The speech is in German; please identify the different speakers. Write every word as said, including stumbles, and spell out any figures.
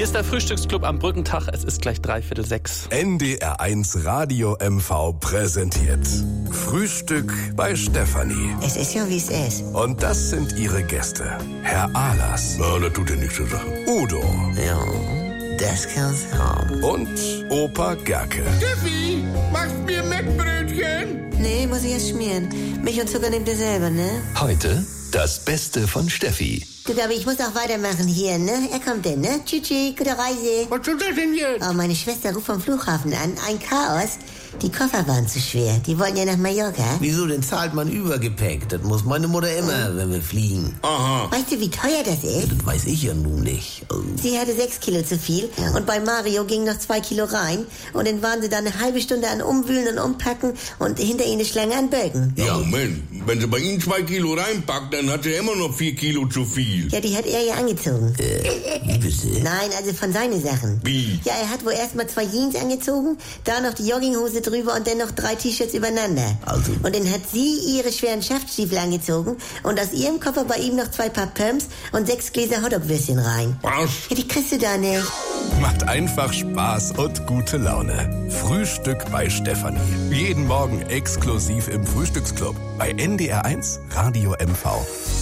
Speaker 1: Hier ist der Frühstücksclub am Brückentag. Es ist gleich dreiviertel sechs.
Speaker 2: N D R eins Radio M V präsentiert Frühstück bei Stefanie.
Speaker 3: Es ist ja, wie es ist.
Speaker 2: Und das sind ihre Gäste. Herr Ahlers.
Speaker 4: Na, das tut ja nichts zur Sache.
Speaker 2: Udo.
Speaker 3: Ja, das kann's haben.
Speaker 2: Und Opa Gerke.
Speaker 5: Steffi, machst mir Mettbrötchen?
Speaker 3: Nee, muss ich erst schmieren. Milch und Zucker nehmt ihr selber, ne?
Speaker 6: Heute das Beste von Steffi.
Speaker 3: Du, Gabi, ich muss auch weitermachen hier, ne? Er kommt denn, ne? Tschüssi, gute Reise.
Speaker 5: Was soll das denn jetzt?
Speaker 3: Oh, meine Schwester ruft vom Flughafen an. Ein Chaos. Die Koffer waren zu schwer. Die wollten ja nach Mallorca.
Speaker 7: Wieso denn zahlt man Übergepäck? Das muss meine Mutter immer, wenn wir fliegen.
Speaker 5: Aha.
Speaker 3: Weißt du, wie teuer das ist?
Speaker 7: Das weiß ich ja nun nicht. Also,
Speaker 3: Sie hatte sechs Kilo zu viel und bei Mario ging noch zwei Kilo rein und dann waren sie da eine halbe Stunde an Umwühlen und Umpacken und hinter ihnen eine Schlange an Böcken.
Speaker 5: Ja, Moment. Wenn sie bei Ihnen zwei Kilo reinpackt, dann hat sie immer noch vier Kilo zu viel.
Speaker 3: Ja, die hat er ja angezogen.
Speaker 7: wie bitte?
Speaker 3: Nein, also von seinen Sachen.
Speaker 5: Wie?
Speaker 3: Ja, er hat wohl erstmal zwei Jeans angezogen, da noch die Jogginghose drüber und dann noch drei T-Shirts übereinander.
Speaker 7: Also?
Speaker 3: Und dann hat sie ihre schweren Schaftstiefel angezogen und aus ihrem Koffer bei ihm noch zwei Paar Pumps und sechs Gläser Hotdog-Würstchen rein.
Speaker 5: Was?
Speaker 3: Ja, die kriegst du da nicht.
Speaker 2: Macht einfach Spaß und gute Laune. Frühstück bei Stefanie. Jeden Morgen exklusiv im Frühstücksclub bei N D R eins Radio M V.